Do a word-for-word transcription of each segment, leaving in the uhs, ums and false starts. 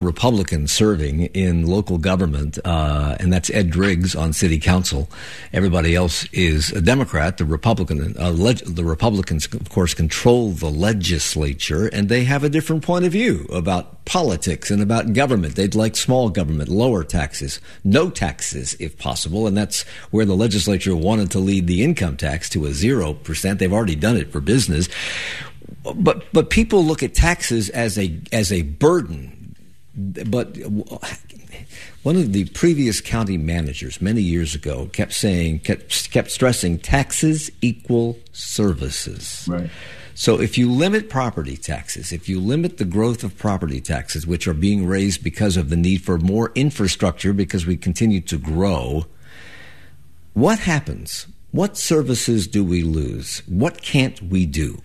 Republican serving in local government, uh, and that's Ed Driggs on city council. Everybody else is a Democrat. The Republican, uh, leg- the Republicans, of course, control the legislature, and they have a different point of view about politics and about government. They'd like small government, lower taxes, no taxes if possible, and that's where the legislature wanted to lead the income tax to a zero percent. They've already done it for business. But but people look at taxes as a as a burden. But one of the previous county managers many years ago kept saying kept kept stressing taxes equal services. Right. So if you limit property taxes, if you limit the growth of property taxes, which are being raised because of the need for more infrastructure because we continue to grow, what happens? What services do we lose? What can't we do?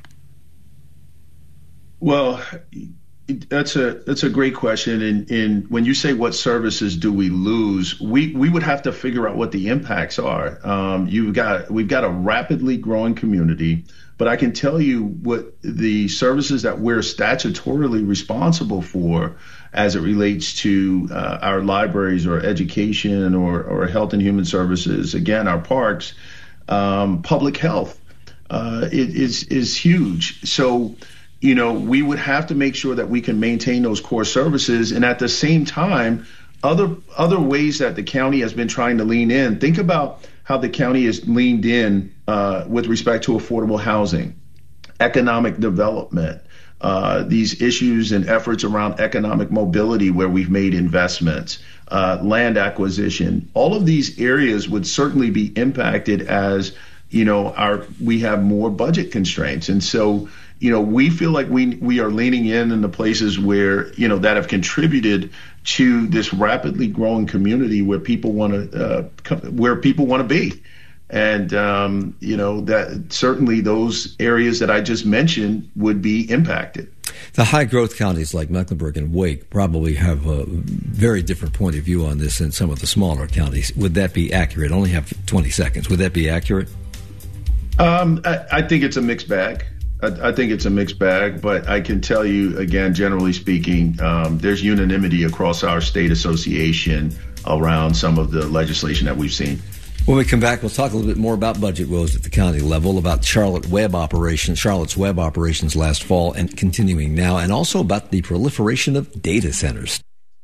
Well, that's a that's a great question. And, and when you say what services do we lose, we, we would have to figure out what the impacts are. Um, you've got we've got a rapidly growing community, but I can tell you what the services that we're statutorily responsible for as it relates to uh, our libraries or education or, or health and human services, again, our parks, um, public health uh, it is is huge. So, you know, we would have to make sure that we can maintain those core services. And at the same time, other other ways that the county has been trying to lean in. Think about how the county has leaned in uh, with respect to affordable housing, economic development, uh, these issues and efforts around economic mobility where we've made investments, uh, land acquisition. All of these areas would certainly be impacted as, you know, our we have more budget constraints. And so, you know, we feel like we we are leaning in in the places where, you know, that have contributed to this rapidly growing community where people want to uh, where people want to be. And, um, you know, that certainly those areas that I just mentioned would be impacted. The high growth counties like Mecklenburg and Wake probably have a very different point of view on this than some of the smaller counties. Would that be accurate? I only have twenty seconds. Would that be accurate? Um, I, I think it's a mixed bag. I, I think it's a mixed bag, but I can tell you, again, generally speaking, um, there's unanimity across our state association around some of the legislation that we've seen. When we come back, we'll talk a little bit more about budget woes at the county level, about Charlotte web operations, Charlotte's web operations last fall and continuing now, and also about the proliferation of data centers.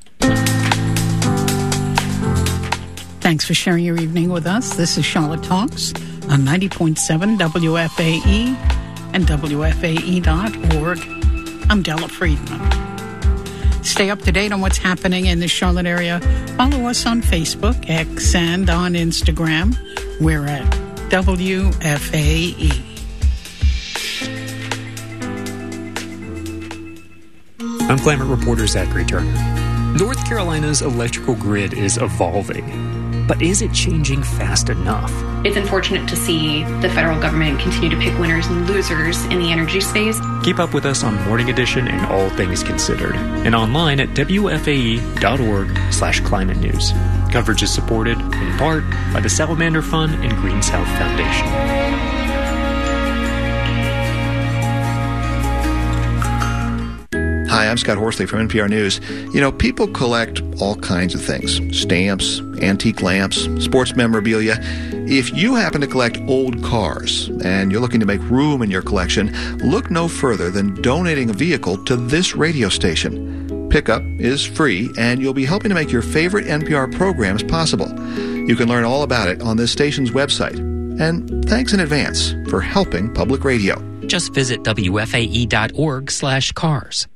Thanks for sharing your evening with us. This is Charlotte Talks on ninety point seven W F A E and W F A E dot org. I'm Della Friedman. Stay up to date on what's happening in the Charlotte area. Follow us on Facebook, X, and on Instagram. We're at W F A E. I'm climate reporter Zachary Turner. North Carolina's electrical grid is evolving. But is it changing fast enough? It's unfortunate to see the federal government continue to pick winners and losers in the energy space. Keep up with us on Morning Edition and All Things Considered, and online at W F A E dot org slash climate news. Coverage is supported, in part, by the Salamander Fund and Green South Foundation. Hi, I'm Scott Horsley from N P R News. You know, people collect all kinds of things. Stamps, antique lamps, sports memorabilia. If you happen to collect old cars and you're looking to make room in your collection, look no further than donating a vehicle to this radio station. Pickup is free, and you'll be helping to make your favorite N P R programs possible. You can learn all about it on this station's website. And thanks in advance for helping public radio. Just visit W F A E dot org slash cars.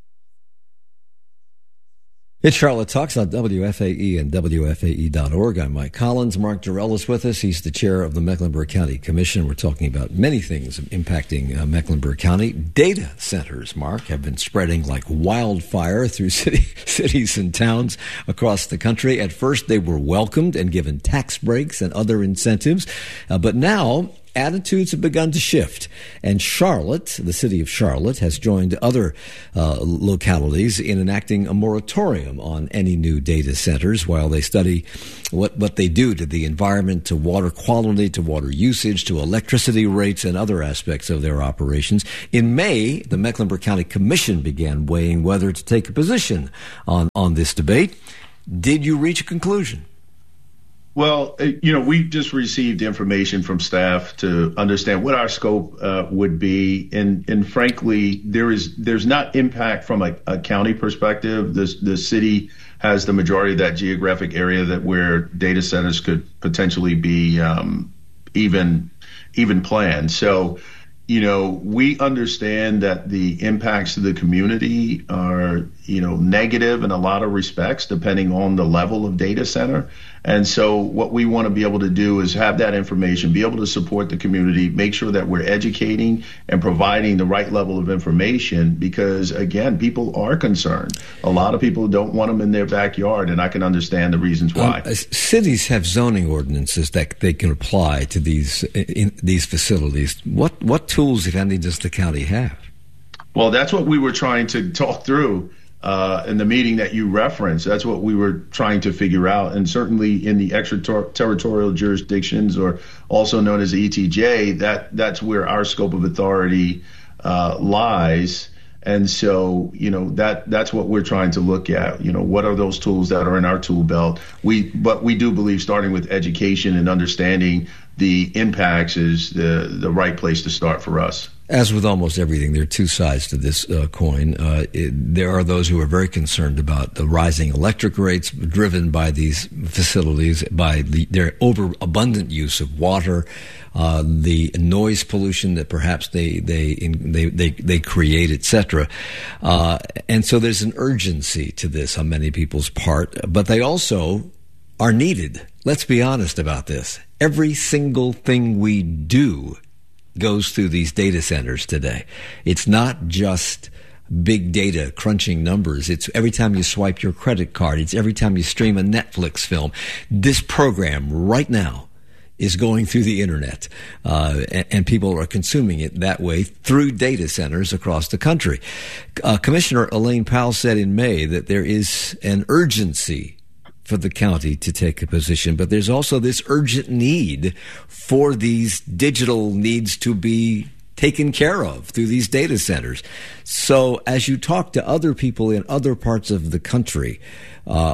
It's Charlotte Talks on W F A E and W F A E dot org. I'm Mike Collins. Mark Durrell is with us. He's the chair of the Mecklenburg County Commission. We're talking about many things impacting uh, Mecklenburg County. Data centers, Mark, have been spreading like wildfire through city, cities and towns across the country. At first, they were welcomed and given tax breaks and other incentives. Uh, but now, attitudes have begun to shift, and Charlotte, the city of Charlotte, has joined other uh, localities in enacting a moratorium on any new data centers while they study what, what they do to the environment, to water quality, to water usage, to electricity rates, and other aspects of their operations. In May, the Mecklenburg County Commission began weighing whether to take a position on, on this debate. Did you reach a conclusion? Well, you know, we just received information from staff to understand what our scope uh, would be, and and frankly, there is there's not impact from a, a county perspective. The the city has the majority of that geographic area that where data centers could potentially be um, even even planned. So, you know, we understand that the impacts to the community are, you know, negative in a lot of respects, depending on the level of data center. And so what we want to be able to do is have that information, be able to support the community, make sure that we're educating and providing the right level of information, because, again, people are concerned. A lot of people don't want them in their backyard, and I can understand the reasons why. Um, cities have zoning ordinances that they can apply to these in, these facilities. What what tools, if any, does the county have? Well, that's what we were trying to talk through. Uh, in the meeting that you referenced, that's what we were trying to figure out. And certainly in the extraterritorial jurisdictions, or also known as the E T J, that that's where our scope of authority uh, lies. And so, you know, that that's what we're trying to look at. You know, what are those tools that are in our tool belt? We, but we do believe starting with education and understanding the impacts is the the right place to start for us. As with almost everything, there are two sides to this uh, coin. Uh, it, there are those who are very concerned about the rising electric rates driven by these facilities, by the, their overabundant use of water, uh, the noise pollution that perhaps they they in, they, they they create, et cetera. Uh, and so there's an urgency to this on many people's part, but they also are needed. Let's be honest about this. Every single thing we do goes through these data centers today. It's not just big data crunching numbers. It's every time you swipe your credit card. It's every time you stream a Netflix film. This program right now is going through the internet, uh, and, and people are consuming it that way through data centers across the country. Uh, Commissioner Elaine Powell said in May that there is an urgency for the county to take a position, but there's also this urgent need for these digital needs to be taken care of through these data centers. So as you talk to other people in other parts of the country, uh,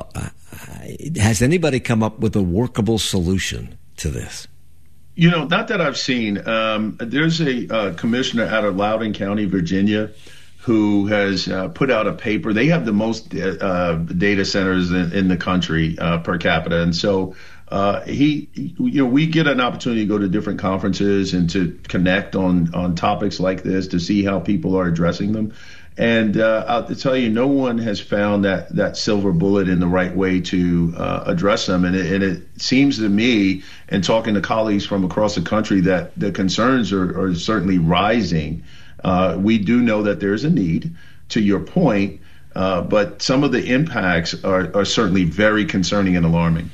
has anybody come up with a workable solution to this? You know, not that I've seen. Um, there's a uh, commissioner out of Loudoun County, Virginia, who has uh, put out a paper. They have the most uh, data centers in, in the country uh, per capita. And so uh, he, you know, we get an opportunity to go to different conferences and to connect on, on topics like this to see how people are addressing them. And uh, I'll tell you, no one has found that, that silver bullet in the right way to uh, address them. And it, and it seems to me, and talking to colleagues from across the country, that the concerns are, are certainly rising. Uh, we do know that there is a need, to your point, uh, but some of the impacts are, are certainly very concerning and alarming.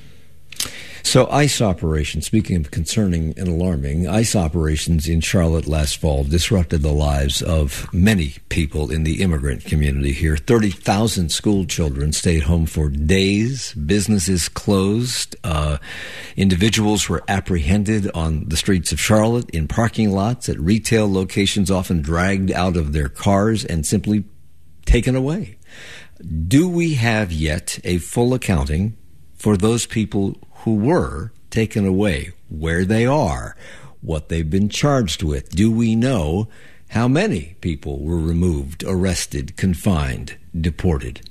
So ICE operations, speaking of concerning and alarming, ICE operations in Charlotte last fall disrupted the lives of many people in the immigrant community here. thirty thousand school children stayed home for days. Businesses closed. Uh, individuals were apprehended on the streets of Charlotte, in parking lots, at retail locations, often dragged out of their cars and simply taken away. Do we have yet a full accounting for those people who were taken away, where they are, what they've been charged with? Do we know how many people were removed, arrested, confined, deported?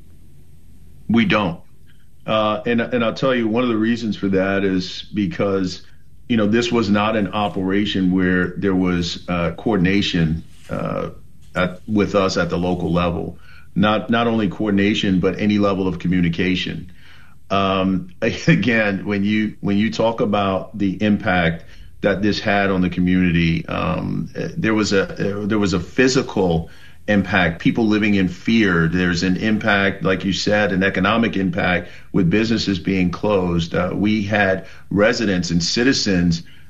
We don't. Uh, and, and I'll tell you, one of the reasons for that is because, you know, this was not an operation where there was uh, coordination uh, at, with us at the local level. Not, not only coordination, but any level of communication. Um, again, when you when you talk about the impact that this had on the community, um, there was a there was a physical impact. People living in fear. There's an impact, like you said, an economic impact with businesses being closed. Uh, we had residents and citizens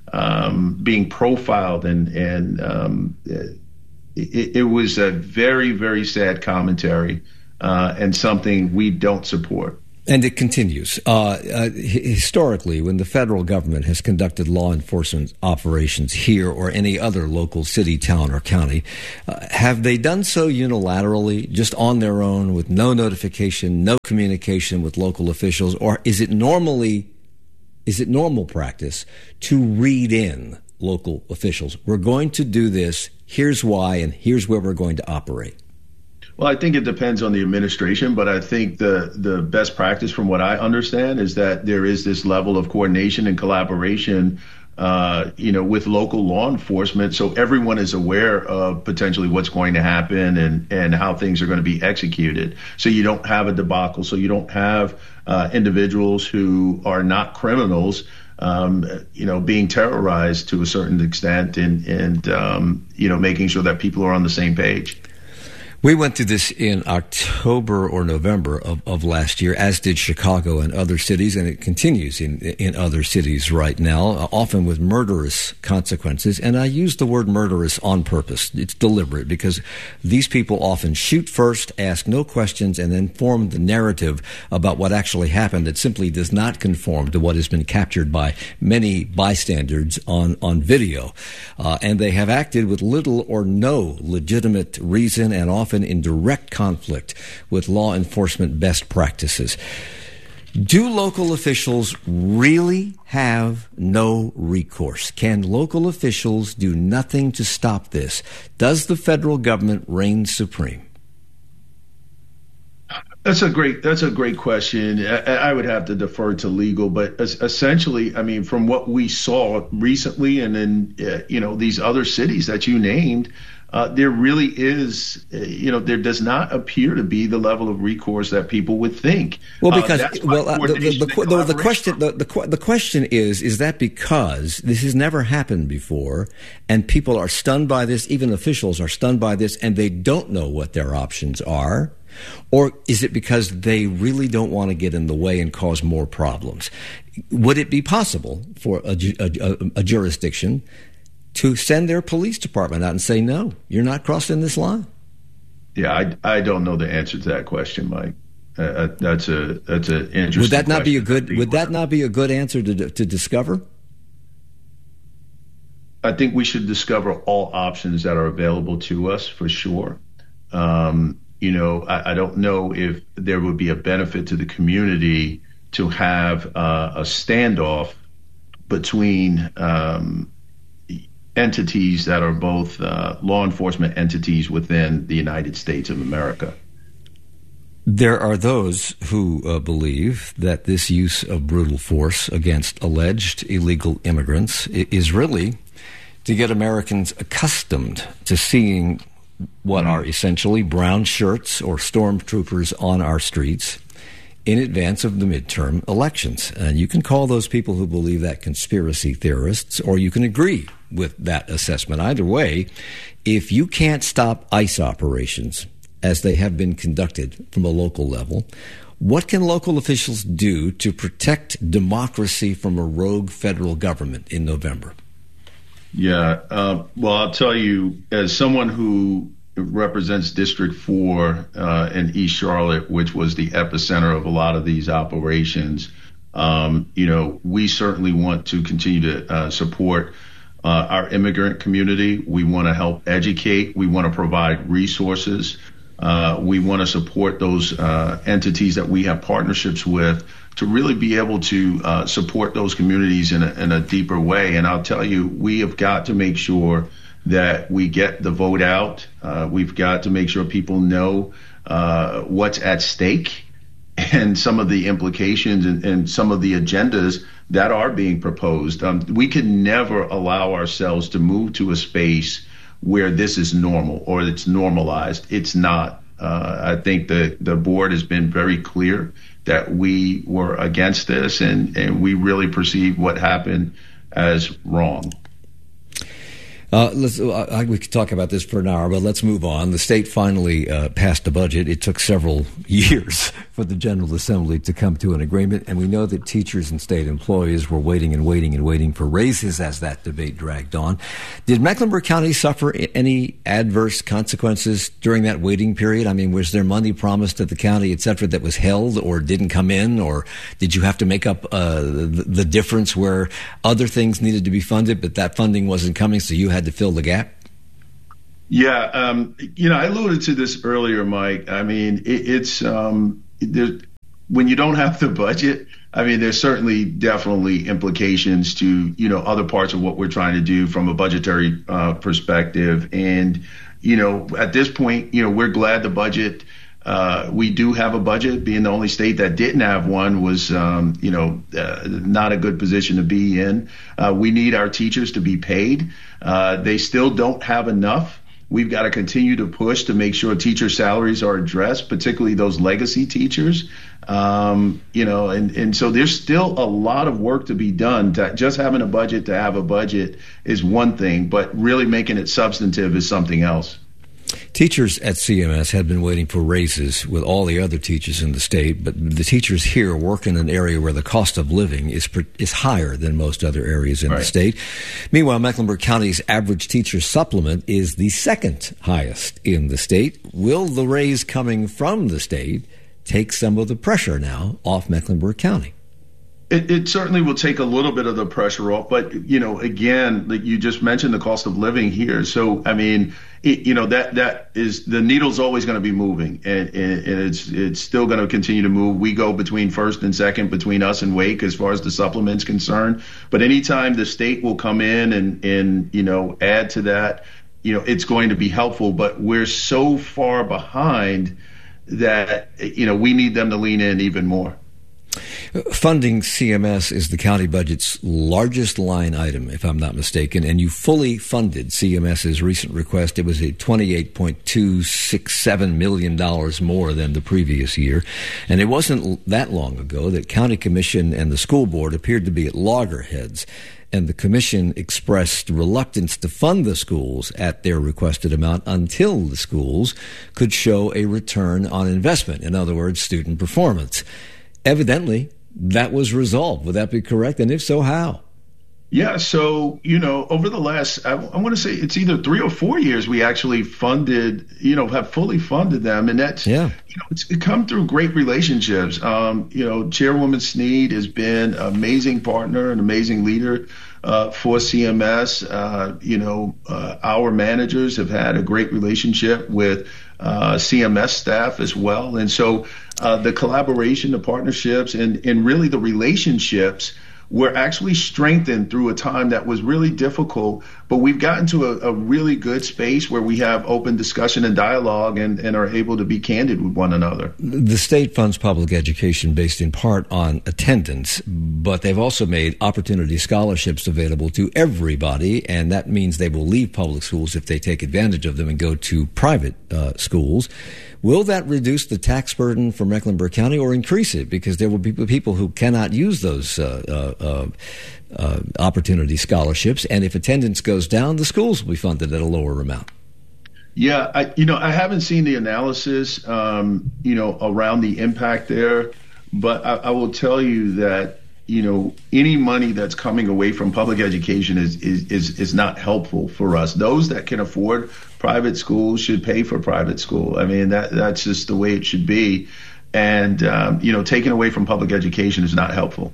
um, being profiled, and and um, it, it was a very, very sad commentary uh, and something we don't support. And it continues. Uh, uh, historically, when the federal government has conducted law enforcement operations here or any other local city, town, or county, uh, have they done so unilaterally, just on their own, with no notification, no communication with local officials, or is it normally, is it normal practice to read in local officials? We're going to do this, here's why, and here's where we're going to operate. Well, I think it depends on the administration, but I think the, the best practice from what I understand is that there is this level of coordination and collaboration, uh, you know, with local law enforcement. So everyone is aware of potentially what's going to happen and, and how things are going to be executed. So you don't have a debacle. So you don't have uh, individuals who are not criminals, um, you know, being terrorized to a certain extent and, and um, you know, making sure that people are on the same page. We went through this in October or November of, of last year, as did Chicago and other cities, and it continues in in other cities right now, often with murderous consequences. And I use the word murderous on purpose. It's deliberate because these people often shoot first, ask no questions, and then form the narrative about what actually happened that simply does not conform to what has been captured by many bystanders on, on video. Uh, and they have acted with little or no legitimate reason and often often in direct conflict with law enforcement best practices. Do local officials really have no recourse? Can local officials do nothing to stop this? Does the federal government reign supreme? That's a great. That's a great question. I, I would have to defer to legal, but essentially, I mean, from what we saw recently, and then uh, you know these other cities that you named, uh, there really is, uh, you know, there does not appear to be the level of recourse that people would think. Well, because uh, well, uh, the, the, the, the, the question the, the the question is is that because this has never happened before, and people are stunned by this, even officials are stunned by this, and they don't know what their options are. Or is it because they really don't want to get in the way and cause more problems? Would it be possible for a, a, a jurisdiction to send their police department out and say, no, you're not crossing this line? Yeah, I, I don't know the answer to that question, Mike. Uh, that's a that's an interesting. Would that not be a question. good? Would that not be a good answer to to discover? I think we should discover all options that are available to us for sure. Um, You know, I, I don't know if there would be a benefit to the community to have uh, a standoff between um, entities that are both uh, law enforcement entities within the United States of America. There are those who uh, believe that this use of brutal force against alleged illegal immigrants is really to get Americans accustomed to seeing what are essentially brown shirts or stormtroopers on our streets in advance of the midterm elections. And you can call those people who believe that conspiracy theorists, or you can agree with that assessment. Either way, if you can't stop ICE operations as they have been conducted from a local level, what can local officials do to protect democracy from a rogue federal government in November? Yeah, uh, well, I'll tell you, as someone who represents District four uh, in East Charlotte, which was the epicenter of a lot of these operations, um, you know, we certainly want to continue to uh, support uh, our immigrant community. We want to help educate. We want to provide resources. Uh, we want to support those uh, entities that we have partnerships with to really be able to uh, support those communities in a, in a deeper way. And I'll tell you, we have got to make sure that we get the vote out. Uh, we've got to make sure people know uh, what's at stake and some of the implications and, and some of the agendas that are being proposed. Um, we can never allow ourselves to move to a space where this is normal or it's normalized. It's not. Uh, I think the, the board has been very clear that we were against this, and, and we really perceive what happened as wrong. Uh, let's, uh, we could talk about this for an hour, but let's move on. The state finally uh, passed a budget. It took several years for the General Assembly to come to an agreement, and we know that teachers and state employees were waiting and waiting and waiting for raises as that debate dragged on. Did Mecklenburg County suffer any adverse consequences during that waiting period? I mean, was there money promised at the county, et cetera, that was held or didn't come in, or did you have to make up uh, the, the difference where other things needed to be funded, but that funding wasn't coming, so you had to fill the gap? Yeah, um, you know, I alluded to this earlier, Mike. I mean, it, it's um, there, when you don't have the budget, I mean, there's certainly definitely implications to, you know, other parts of what we're trying to do from a budgetary uh, perspective. And, you know, at this point, you know, we're glad the budget Uh, we do have a budget. Being the only state that didn't have one was, um, you know, uh, not a good position to be in. Uh, we need our teachers to be paid. Uh, they still don't have enough. We've got to continue to push to make sure teacher salaries are addressed, particularly those legacy teachers. Um, you know, and, and so there's still a lot of work to be done. To, just having a budget to have a budget is one thing, but really making it substantive is something else. Teachers at C M S had been waiting for raises with all the other teachers in the state, but the teachers here work in an area where the cost of living is is higher than most other areas in right. the state. Meanwhile, Mecklenburg County's average teacher supplement is the second highest in the state. Will the raise coming from the state take some of the pressure now off Mecklenburg County? It, it certainly will take a little bit of the pressure off, but, you know, again, like you just mentioned the cost of living here. So, I mean, it, you know, that that is the needle's always going to be moving, and, and, and it's it's still going to continue to move. We go between first and second between us and Wake as far as the supplement's concerned. But anytime the state will come in and, and, you know, add to that, you know, it's going to be helpful. But we're so far behind that, you know, we need them to lean in even more. Funding C M S is the county budget's largest line item, if I'm not mistaken, and you fully funded CMS's recent request. It was a twenty-eight point two six seven million dollars more than the previous year. And it wasn't that long ago that County Commission and the school board appeared to be at loggerheads, and the commission expressed reluctance to fund the schools at their requested amount until the schools could show a return on investment, in other words, student performance. Evidently, that was resolved. Would that be correct? And if so, how? Yeah. So, you know, over the last, I, I want to say it's either three or four years, we actually funded, you know, have fully funded them. And that's, yeah. you know, it's it come through great relationships. Um, you know, Chairwoman Sneed has been an amazing partner, an amazing leader uh, for C M S. Uh, you know, uh, our managers have had a great relationship with uh, C M S staff as well. And so uh, the collaboration, the partnerships, and, and really the relationships were actually strengthened through a time that was really difficult, but we've gotten to a, a really good space where we have open discussion and dialogue and, and are able to be candid with one another. The state funds public education based in part on attendance, but they've also made opportunity scholarships available to everybody, and that means they will leave public schools if they take advantage of them and go to private uh, schools. Will that reduce the tax burden for Mecklenburg County or increase it? Because there will be people who cannot use those uh, uh, uh, opportunity scholarships, and if attendance goes down, the schools will be funded at a lower amount. Yeah, I, you know, I haven't seen the analysis, um, you know, around the impact there, but I, I will tell you that, you know, any money that's coming away from public education is, is, is, is not helpful for us. Those that can afford private schools should pay for private school. I mean, that that's just the way it should be. And, um, you know, taking away from public education is not helpful.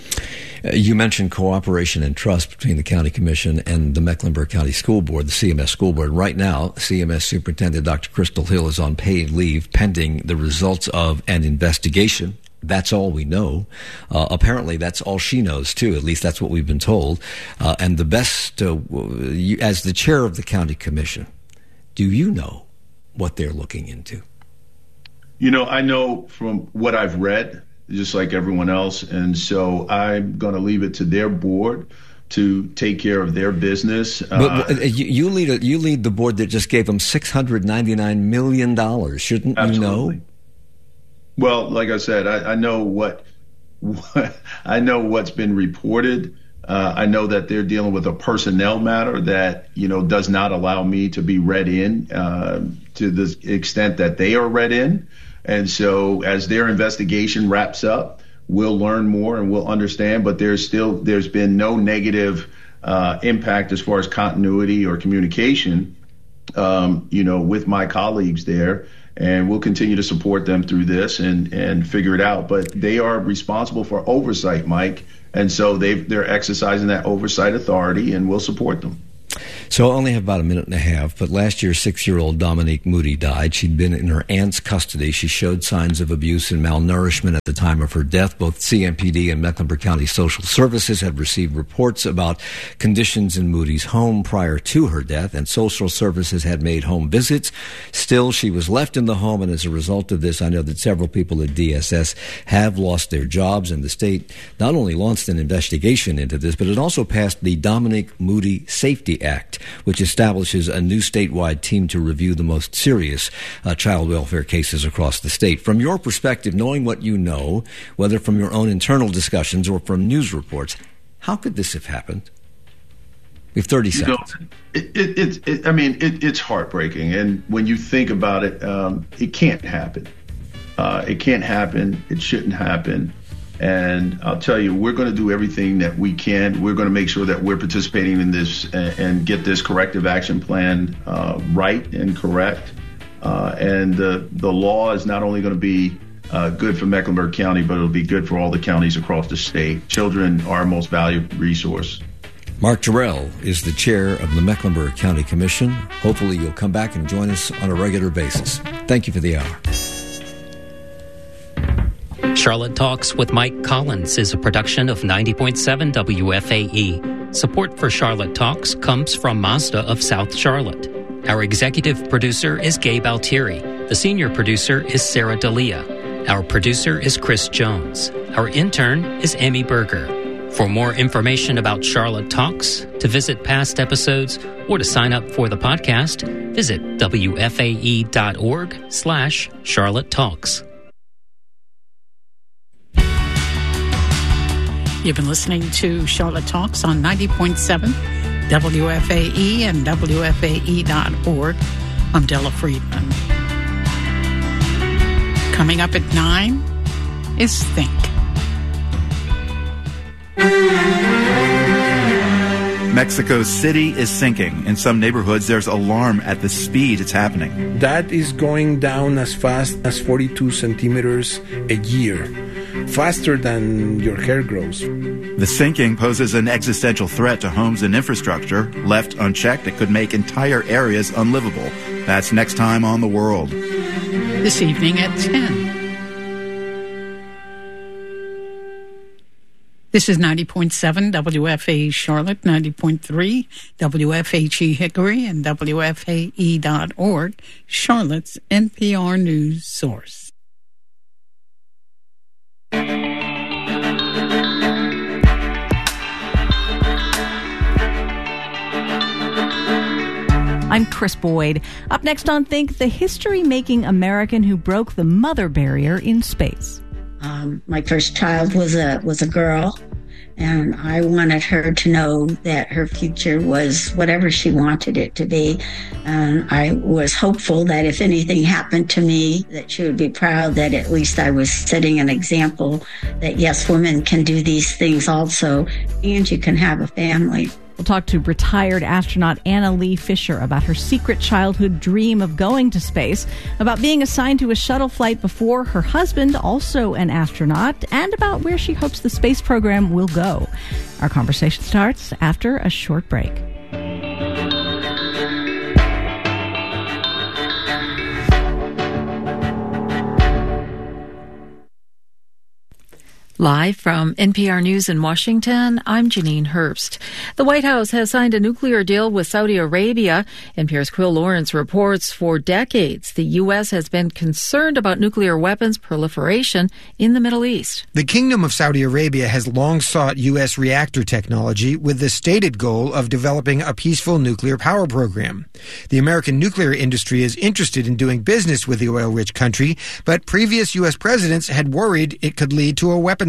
Uh, you mentioned cooperation and trust between the County Commission and the Mecklenburg County School Board, the C M S School Board. Right now, C M S Superintendent Doctor Crystal Hill is on paid leave pending the results of an investigation. That's all we know. Uh, apparently, that's all she knows, too. At least that's what we've been told. Uh, and the best, uh, you, as the chair of the County Commission, do you know what they're looking into? You know, I know from what I've read, just like everyone else. And so I'm going to leave it to their board to take care of their business. Uh, but, but you, you lead a, you lead the board that just gave them six hundred ninety-nine million dollars. Shouldn't absolutely. you know? Well, like I said, I, I know what, what I know what's been reported. Uh, I know that they're dealing with a personnel matter that, you know, does not allow me to be read in uh, to the extent that they are read in. And so as their investigation wraps up, we'll learn more and we'll understand. But there's still there's been no negative uh, impact as far as continuity or communication, um, you know, with my colleagues there. And we'll continue to support them through this and, and figure it out. But they are responsible for oversight, Mike. And so they've, they're exercising that oversight authority, and we'll support them. So I only have about a minute and a half, but last year, six-year-old Dominique Moody died. She'd been in her aunt's custody. She showed signs of abuse and malnourishment at the time of her death. Both C M P D and Mecklenburg County Social Services had received reports about conditions in Moody's home prior to her death, and Social Services had made home visits. Still, she was left in the home, and as a result of this, I know that several people at D S S have lost their jobs, and the state not only launched an investigation into this, but it also passed the Dominique Moody Safety Act, which establishes a new statewide team to review the most serious uh, child welfare cases across the state. From your perspective, knowing what you know, whether from your own internal discussions or from news reports, how could this have happened? We have thirty you seconds. Know, it, it, it, it, I mean, it, it's heartbreaking. And when you think about it, um, it can't happen. Uh, it can't happen. It shouldn't happen. And I'll tell you, we're going to do everything that we can. We're going to make sure that we're participating in this and, and get this corrective action plan uh, right and correct. Uh, and the, the law is not only going to be uh, good for Mecklenburg County, but it'll be good for all the counties across the state. Children are our most valued resource. Mark Terrell is the chair of the Mecklenburg County Commission. Hopefully you'll come back and join us on a regular basis. Thank you for the hour. Charlotte Talks with Mike Collins is a production of ninety point seven W F A E. Support for Charlotte Talks comes from Mazda of South Charlotte. Our executive producer is Gabe Altieri. The senior producer is Sarah D'Elia. Our producer is Chris Jones. Our intern is Amy Berger. For more information about Charlotte Talks, to visit past episodes, or to sign up for the podcast, visit W F A E dot org slash Charlotte Talks. You've been listening to Charlotte Talks on ninety point seven W F A E and W F A E dot org. I'm Della Friedman. Coming up at nine is Think. Mexico City is sinking. In some neighborhoods, there's alarm at the speed it's happening. That is going down as fast as forty-two centimeters a year, faster than your hair grows. The sinking poses an existential threat to homes and infrastructure. Left unchecked, it could make entire areas unlivable. That's next time on The World. This evening at ten. This is ninety point seven W F A E Charlotte, ninety point three W F H E Hickory, and W F A E dot org, Charlotte's N P R news source. I'm Chris Boyd. Up next on Think, the history-making American who broke the mother barrier in space. Um, my first child was a was a girl, and I wanted her to know that her future was whatever she wanted it to be. And I was hopeful that if anything happened to me, that she would be proud that at least I was setting an example that, yes, women can do these things also, and you can have a family. We'll talk to retired astronaut Anna Lee Fisher about her secret childhood dream of going to space, about being assigned to a shuttle flight before her husband, also an astronaut, and about where she hopes the space program will go. Our conversation starts after a short break. Live from N P R News in Washington, I'm Janine Herbst. The White House has signed a nuclear deal with Saudi Arabia. N P R's Quill Lawrence reports for decades the U S has been concerned about nuclear weapons proliferation in the Middle East. The Kingdom of Saudi Arabia has long sought U S reactor technology with the stated goal of developing a peaceful nuclear power program. The American nuclear industry is interested in doing business with the oil-rich country, but previous U S presidents had worried it could lead to a weapons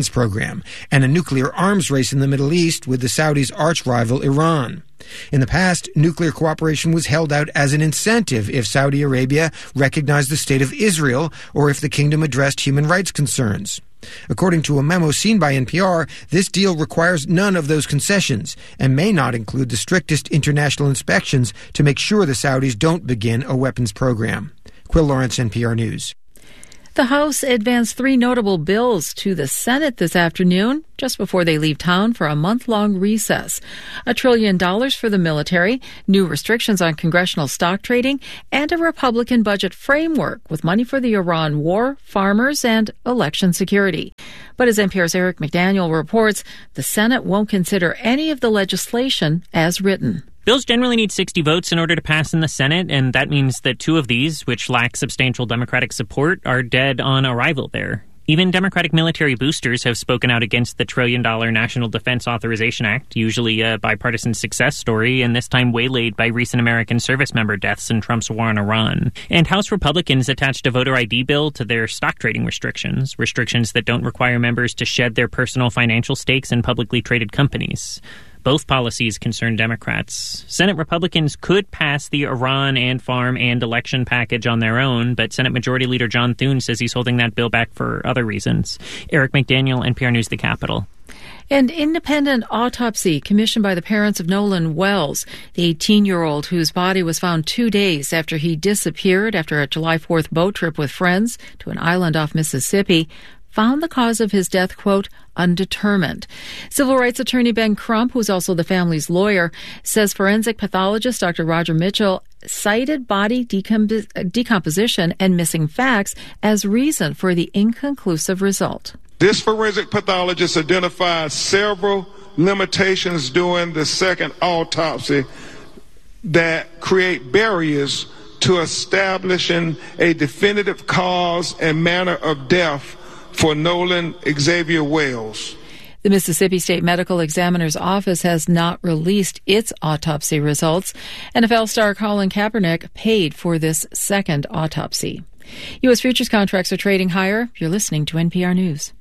weapons program and a nuclear arms race in the Middle East with the Saudis' arch-rival Iran. In the past, nuclear cooperation was held out as an incentive if Saudi Arabia recognized the State of Israel or if the kingdom addressed human rights concerns. According to a memo seen by N P R, this deal requires none of those concessions and may not include the strictest international inspections to make sure the Saudis don't begin a weapons program. Quill Lawrence, N P R News. The House advanced three notable bills to the Senate this afternoon, just before they leave town for a month-long recess. A trillion dollars for the military, new restrictions on congressional stock trading, and a Republican budget framework with money for the Iran war, farmers, and election security. But as N P R's Eric McDaniel reports, the Senate won't consider any of the legislation as written. Bills generally need sixty votes in order to pass in the Senate, and that means that two of these, which lack substantial Democratic support, are dead on arrival there. Even Democratic military boosters have spoken out against the trillion-dollar National Defense Authorization Act, usually a bipartisan success story, and this time waylaid by recent American service member deaths in Trump's war on Iran. And House Republicans attached a voter I D bill to their stock trading restrictions, restrictions that don't require members to shed their personal financial stakes in publicly traded companies. Both policies concern Democrats. Senate Republicans could pass the Iran and farm and election package on their own, but Senate Majority Leader John Thune says he's holding that bill back for other reasons. Eric McDaniel, N P R News, The Capitol. An independent autopsy commissioned by the parents of Nolan Wells, the eighteen-year-old whose body was found two days after he disappeared after a July fourth boat trip with friends to an island off Mississippi, found the cause of his death, quote, undetermined. Civil rights attorney Ben Crump, who's also the family's lawyer, says forensic pathologist Doctor Roger Mitchell cited body decomp- decomposition and missing facts as reason for the inconclusive result. This forensic pathologist identified several limitations during the second autopsy that create barriers to establishing a definitive cause and manner of death for Nolan Xavier Wells. The Mississippi State Medical Examiner's Office has not released its autopsy results. N F L star Colin Kaepernick paid for this second autopsy. U S futures contracts are trading higher. You're listening to N P R News.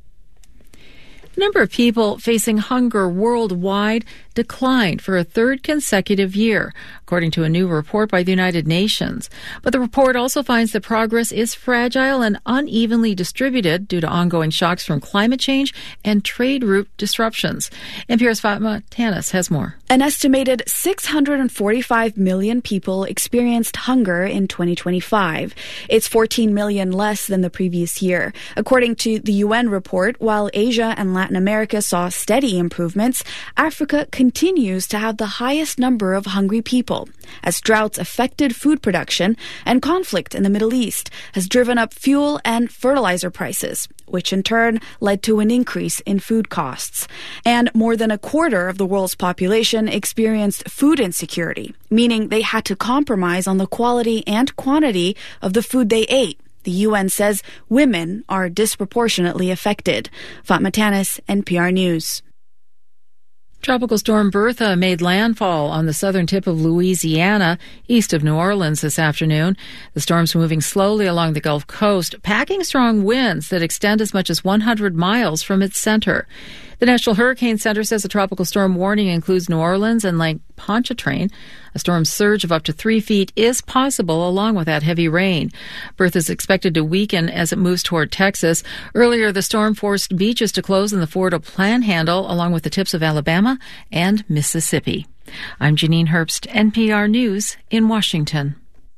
The number of people facing hunger worldwide declined for a third consecutive year, according to a new report by the United Nations. But the report also finds that progress is fragile and unevenly distributed due to ongoing shocks from climate change and trade route disruptions. N P R's Fatma Tanis has more. An estimated six hundred forty-five million people experienced hunger in twenty twenty-five. It's fourteen million less than the previous year. According to the U N report, while Asia and Latin America saw steady improvements, Africa continues to have the highest number of hungry people, as droughts affected food production and conflict in the Middle East has driven up fuel and fertilizer prices, which in turn led to an increase in food costs. And more than a quarter of the world's population experienced food insecurity, meaning they had to compromise on the quality and quantity of the food they ate. The U N says women are disproportionately affected. Fatma Tanis, N P R News. Tropical storm Bertha made landfall on the southern tip of Louisiana, east of New Orleans this afternoon. The storm's moving slowly along the Gulf Coast, packing strong winds that extend as much as one hundred miles from its center. The National Hurricane Center says the tropical storm warning includes New Orleans and Lake Pontchartrain. A storm surge of up to three feet is possible along with that heavy rain. Bertha is expected to weaken as it moves toward Texas. Earlier, the storm forced beaches to close in the Florida Panhandle along with the tips of Alabama and Mississippi. I'm Janine Herbst, N P R News in Washington.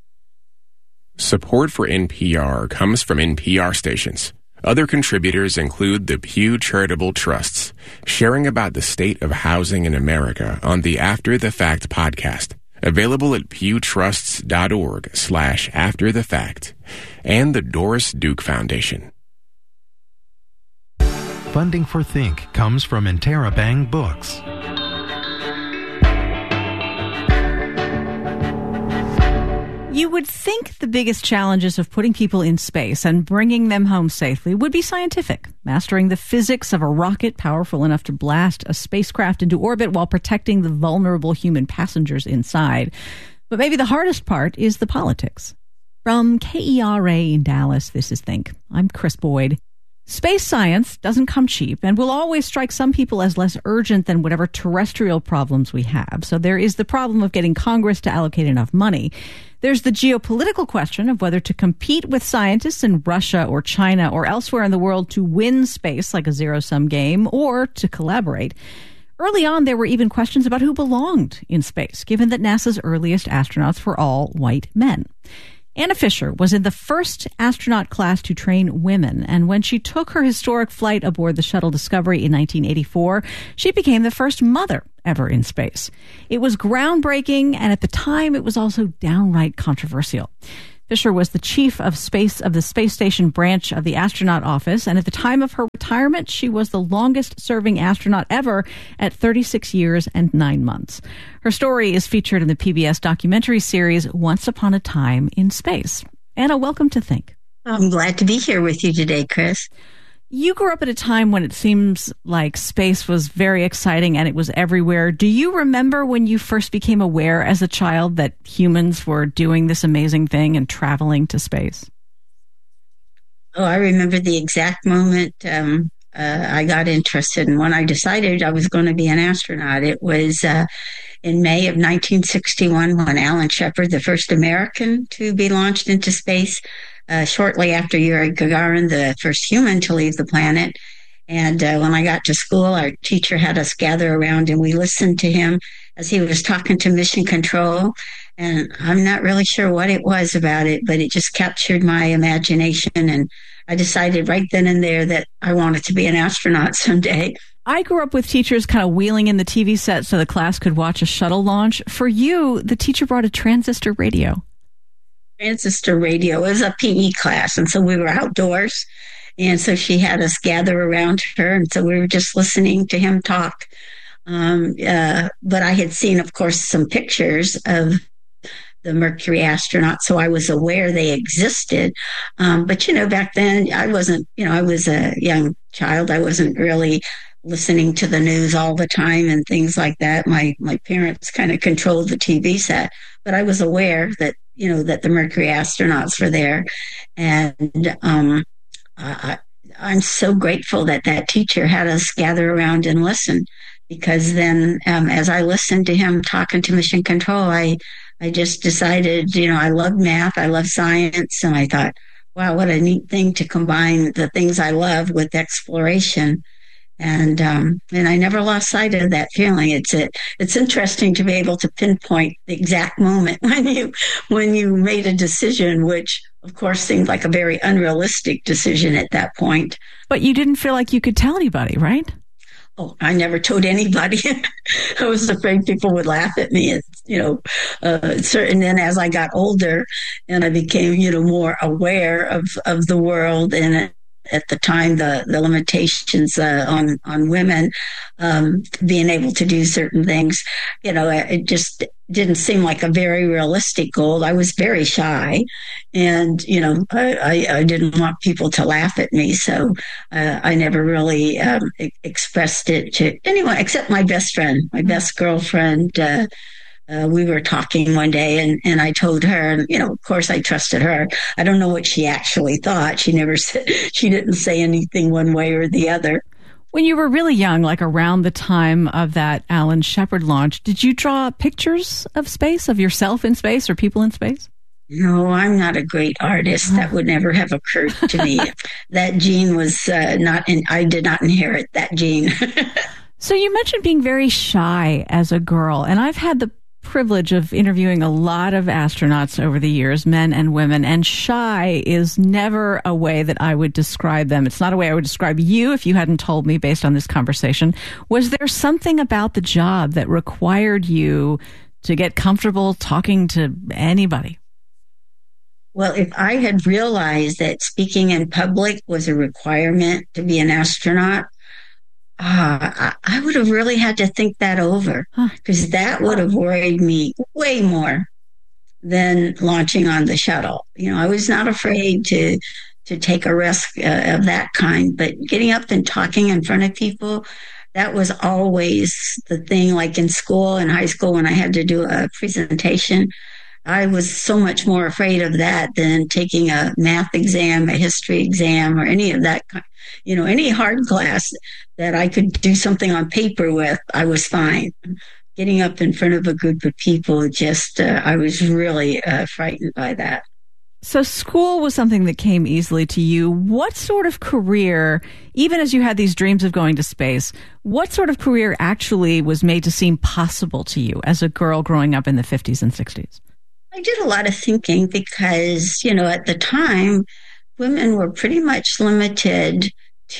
Support for N P R comes from N P R stations. Other contributors include the Pew Charitable Trusts, sharing about the state of housing in America on the After the Fact podcast, available at pewtrusts.org slash after the fact, and the Doris Duke Foundation. Funding for Think comes from Interabang Books. You would think the biggest challenges of putting people in space and bringing them home safely would be scientific, mastering the physics of a rocket powerful enough to blast a spacecraft into orbit while protecting the vulnerable human passengers inside. But maybe the hardest part is the politics. From K E R A in Dallas, this is Think. I'm Chris Boyd. Space science doesn't come cheap and will always strike some people as less urgent than whatever terrestrial problems we have. So there is the problem of getting Congress to allocate enough money. There's the geopolitical question of whether to compete with scientists in Russia or China or elsewhere in the world to win space like a zero-sum game, or to collaborate. Early on, there were even questions about who belonged in space, given that NASA's earliest astronauts were all white men. Anna Fisher was in the first astronaut class to train women, and when she took her historic flight aboard the Shuttle Discovery in nineteen eighty-four, she became the first mother ever in space. It was groundbreaking, and at the time, it was also downright controversial. Fisher was the chief of space of the space station branch of the astronaut office, and at the time of her retirement, she was the longest-serving astronaut ever at thirty-six years and nine months. Her story is featured in the P B S documentary series Once Upon a Time in Space. Anna, welcome to Think. I'm glad to be here with you today, Chris. You grew up at a time when it seems like space was very exciting and it was everywhere. Do you remember when you first became aware as a child that humans were doing this amazing thing and traveling to space? Oh, I remember the exact moment um, uh, I got interested and when I decided I was going to be an astronaut. It was uh, in May of nineteen sixty-one when Alan Shepard, the first American to be launched into space, Uh, shortly after Yuri Gagarin, the first human to leave the planet. And uh, when I got to school, our teacher had us gather around and we listened to him as he was talking to Mission Control. And I'm not really sure what it was about it, but it just captured my imagination. And I decided right then and there that I wanted to be an astronaut someday. I grew up with teachers kind of wheeling in the T V set so the class could watch a shuttle launch. For you, the teacher brought a transistor radio. Transistor radio. It was a P E class, and so we were outdoors, and so she had us gather around her, and so we were just listening to him talk. Um, uh, but I had seen, of course, some pictures of the Mercury astronauts, so I was aware they existed. Um, but, you know, back then, I wasn't, you know, I was a young child. I wasn't really listening to the news all the time and things like that. My my parents kind of controlled the T V set, but I was aware that, you know, that the Mercury astronauts were there. And um, I, I'm so grateful that that teacher had us gather around and listen, because then um, as I listened to him talking to Mission Control, I, I just decided, you know, I love math, I love science, and I thought, wow, what a neat thing to combine the things I love with exploration. And um, and I never lost sight of that feeling. It's it, it's interesting to be able to pinpoint the exact moment when you when you made a decision, which of course seemed like a very unrealistic decision at that point. But you didn't feel like you could tell anybody, right? Oh, I never told anybody. I was afraid people would laugh at me. And, you know, uh, certain. And as I got older, and I became, you know, more aware of of the world and at the time, the, the limitations uh, on, on women um, being able to do certain things, you know, it just didn't seem like a very realistic goal. I was very shy and, you know, I, I, I didn't want people to laugh at me. So uh, I never really um, e- expressed it to anyone except my best friend, my best girlfriend. Uh, Uh, we were talking one day and, and I told her, and, you know, of course I trusted her. I don't know what she actually thought. She never said, she didn't say anything one way or the other. When you were really young, like around the time of that Alan Shepard launch, did you draw pictures of space, of yourself in space or people in space? No, I'm not a great artist. That would never have occurred to me. That gene was uh, not, in, I did not inherit that gene. So you mentioned being very shy as a girl, and I've had the privilege of interviewing a lot of astronauts over the years, men and women, and shy is never a way that I would describe them. It's not a way I would describe you if you hadn't told me based on this conversation. Was there something about the job that required you to get comfortable talking to anybody? Well, if I had realized that speaking in public was a requirement to be an astronaut, Uh, I would have really had to think that over, because that would have worried me way more than launching on the shuttle. You know, I was not afraid to to take a risk uh, of that kind, but getting up and talking in front of people, that was always the thing. Like in school, in high school, when I had to do a presentation, I was so much more afraid of that than taking a math exam, a history exam, or any of that, you know, any hard class that I could do something on paper with. I was fine. Getting up in front of a group of people, just, uh, I was really uh, frightened by that. So school was something that came easily to you. What sort of career, even as you had these dreams of going to space, what sort of career actually was made to seem possible to you as a girl growing up in the fifties and sixties? I did a lot of thinking because, you know, at the time, women were pretty much limited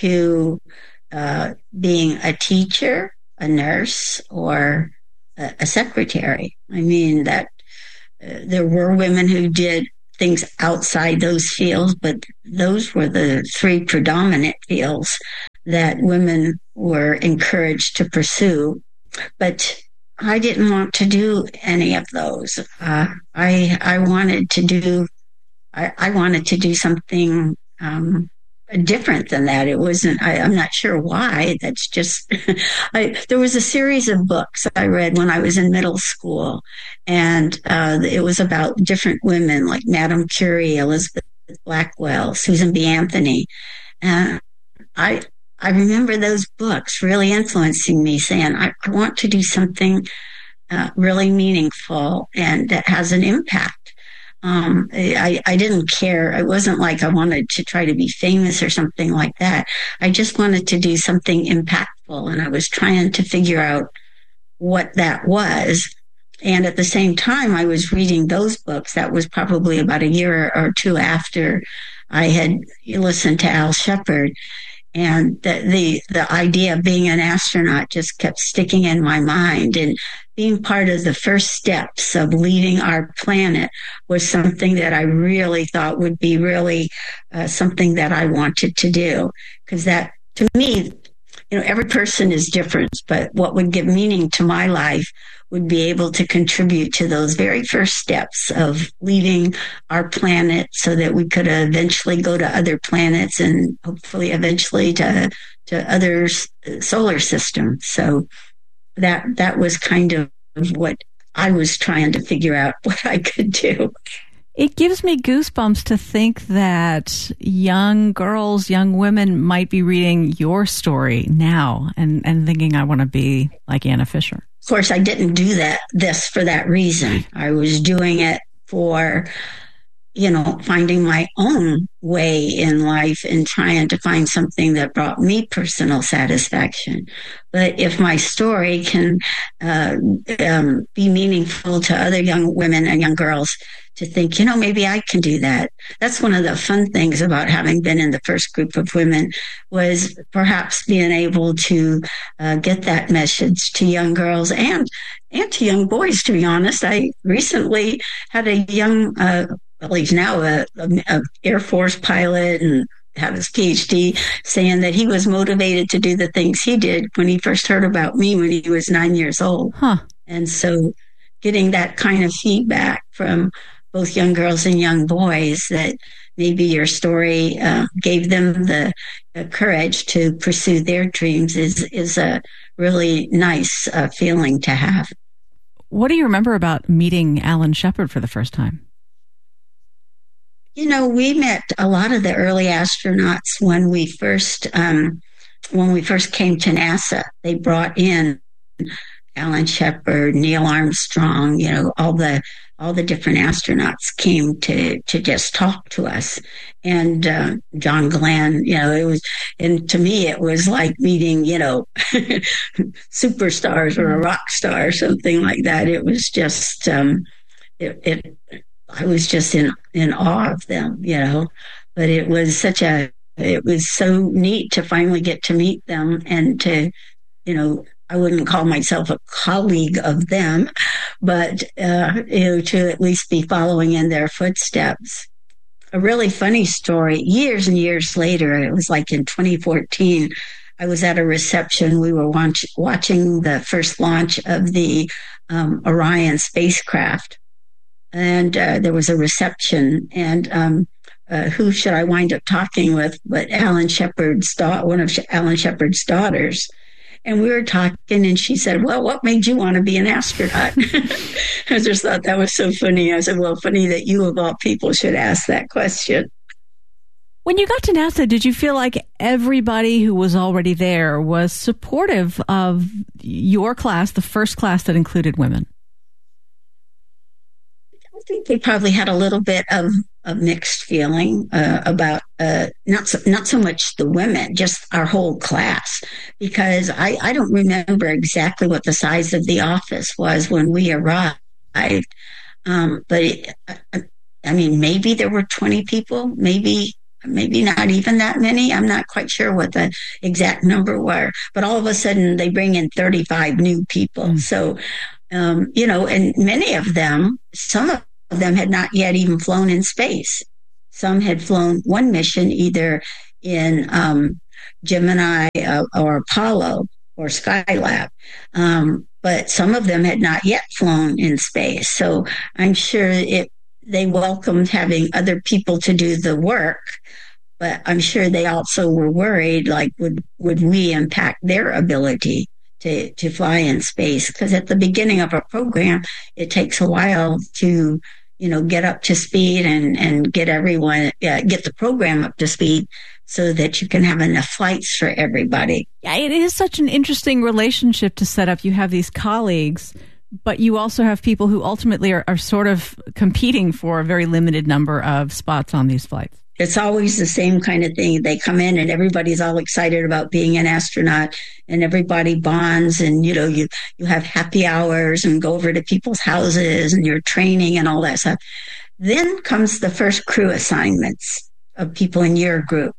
to uh, being a teacher, a nurse, or a, a secretary. I mean, that uh, there were women who did things outside those fields, but those were the three predominant fields that women were encouraged to pursue. But I didn't want to do any of those. Uh, I I wanted to do I, I wanted to do something um, different than that. It wasn't. I, I'm not sure why. That's just. I, there was a series of books I read when I was in middle school, and uh, it was about different women like Madame Curie, Elizabeth Blackwell, Susan B. Anthony, and I. I remember those books really influencing me, saying, I, I want to do something uh, really meaningful and that has an impact. Um, I, I didn't care. It wasn't like I wanted to try to be famous or something like that. I just wanted to do something impactful, and I was trying to figure out what that was. And at the same time, I was reading those books. That was probably about a year or two after I had listened to Al Shepard. And the, the the idea of being an astronaut just kept sticking in my mind. And being part of the first steps of leaving our planet was something that I really thought would be really uh, something that I wanted to do. Because that, to me, you know, every person is different. But what would give meaning to my life would be able to contribute to those very first steps of leaving our planet so that we could eventually go to other planets and hopefully eventually to to other solar systems. So that that was kind of what I was trying to figure out what I could do. It gives me goosebumps to think that young girls, young women might be reading your story now and, and thinking, I want to be like Anna Fisher. Of course, I didn't do that, this for that reason. I was doing it for, you know, finding my own way in life and trying to find something that brought me personal satisfaction. But if my story can uh, um, be meaningful to other young women and young girls to think, you know, maybe I can do that. That's one of the fun things about having been in the first group of women, was perhaps being able to uh, get that message to young girls and and to young boys, to be honest. I recently had a young, uh, well, he's now a, a, a Air Force pilot and have his P H D, saying that he was motivated to do the things he did when he first heard about me when he was nine years old. Huh. And so getting that kind of feedback from both young girls and young boys, that maybe your story uh, gave them the uh, courage to pursue their dreams, is is a really nice uh, feeling to have. What do you remember about meeting Alan Shepard for the first time? You know, we met a lot of the early astronauts when we first um, when we first came to NASA. They brought in Alan Shepard, Neil Armstrong, you know, all the all the different astronauts came to, to just talk to us. And uh, John Glenn, you know, it was, and to me, it was like meeting, you know, superstars or a rock star or something like that. It was just, um, it, it, I was just in, in awe of them, you know, but it was such a, it was so neat to finally get to meet them and to, you know, I wouldn't call myself a colleague of them, but, uh, you know, to at least be following in their footsteps. A really funny story, years and years later, it was like in twenty fourteen, I was at a reception. We were watch, watching the first launch of the um, Orion spacecraft, and uh, there was a reception, and um, uh, who should I wind up talking with but Alan Shepard's da- one of Alan Shepard's daughters. And we were talking, and she said, well, what made you want to be an astronaut? I just thought that was so funny. I said, well, funny that you, of all people, should ask that question. When you got to NASA, did you feel like everybody who was already there was supportive of your class, the first class that included women? I think they probably had a little bit of a mixed feeling uh, about uh, not so, not so much the women, just our whole class, because I, I don't remember exactly what the size of the office was when we arrived. Um, but it, I, I mean, maybe there were twenty people, maybe maybe not even that many. I'm not quite sure what the exact number were, but all of a sudden they bring in thirty-five new people. Mm. So, um, you know, and many of them, some of them had not yet even flown in space. Some had flown one mission either in um, Gemini uh, or Apollo or Skylab. Um, but some of them had not yet flown in space. So I'm sure it, they welcomed having other people to do the work, but I'm sure they also were worried, like, would, would we impact their ability to, to fly in space? Because at the beginning of a program, it takes a while to, you know, get up to speed and, and get everyone, uh, get the program up to speed so that you can have enough flights for everybody. Yeah, it is such an interesting relationship to set up. You have these colleagues, but you also have people who ultimately are, are sort of competing for a very limited number of spots on these flights. It's always the same kind of thing. They come in and everybody's all excited about being an astronaut, and everybody bonds, and, you know, you, you have happy hours and go over to people's houses and you're training and all that stuff. Then comes the first crew assignments of people in your group.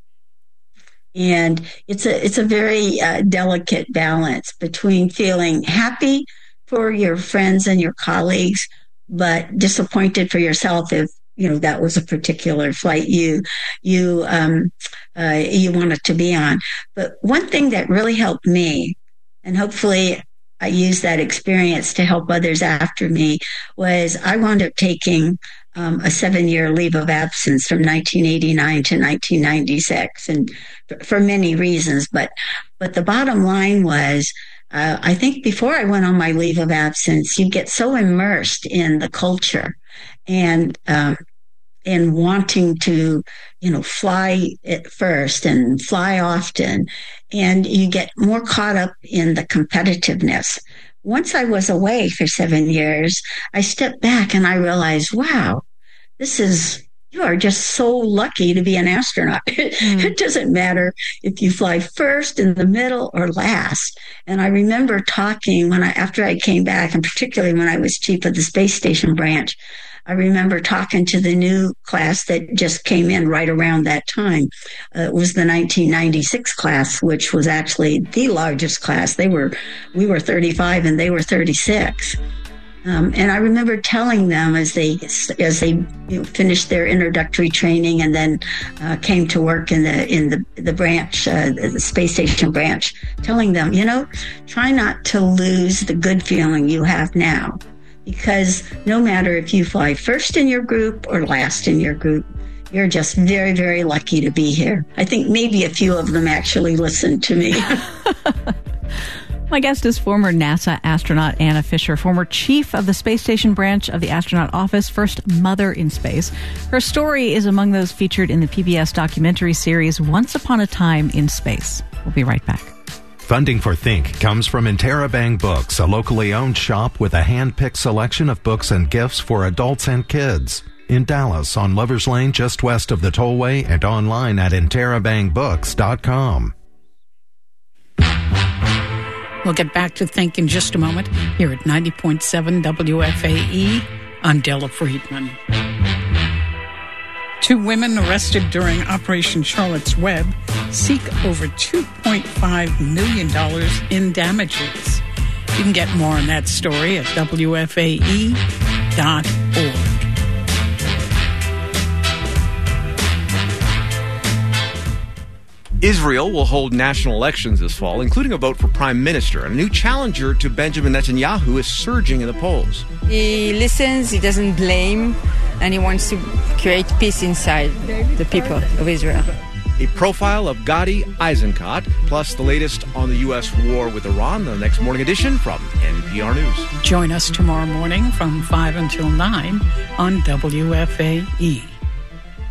And it's a, it's a very uh, delicate balance between feeling happy for your friends and your colleagues, but disappointed for yourself if, you know, that was a particular flight you, you, um, uh, you wanted to be on. But one thing that really helped me, and hopefully I use that experience to help others after me, was I wound up taking um, a seven-year leave of absence from nineteen eighty-nine to nineteen ninety-six, and for many reasons. But, but the bottom line was, uh, I think before I went on my leave of absence, you get so immersed in the culture and, um, and wanting to, you know, fly it first and fly often, and you get more caught up in the competitiveness. Once I was away for seven years, I stepped back and I realized, wow, this is, you are just so lucky to be an astronaut. Mm. It doesn't matter if you fly first, in the middle, or last. And I remember talking when I, after I came back, and particularly when I was chief of the space station branch, I remember talking to the new class that just came in right around that time. Uh, it was the nineteen ninety-six class, which was actually the largest class. They were, we were thirty-five and they were thirty-six. Um, and I remember telling them as they, as they you know, finished their introductory training and then uh, came to work in the, in the, the branch, uh, the space station branch, telling them, you know, try not to lose the good feeling you have now. Because no matter if you fly first in your group or last in your group, you're just very, very lucky to be here. I think maybe a few of them actually listened to me. My guest is former NASA astronaut Anna Fisher, former chief of the space station branch of the astronaut office, first mother in space. Her story is among those featured in the P B S documentary series Once Upon a Time in Space. We'll be right back. Funding for Think comes from Interabang Books, a locally owned shop with a hand-picked selection of books and gifts for adults and kids. In Dallas, on Lovers Lane, just west of the tollway, and online at interabang books dot com. We'll get back to Think in just a moment here at ninety point seven W F A E. I'm Della Friedman. Two women arrested during Operation Charlotte's Web seek over two point five million dollars in damages. You can get more on that story at W F A E dot org. Israel will hold national elections this fall, including a vote for prime minister. And a new challenger to Benjamin Netanyahu is surging in the polls. He listens, he doesn't blame, and he wants to create peace inside the people of Israel. a profile of Gadi Eisenkot, plus the latest on the U S war with Iran, the next morning edition from N P R News. Join us tomorrow morning from five until nine on W F A E.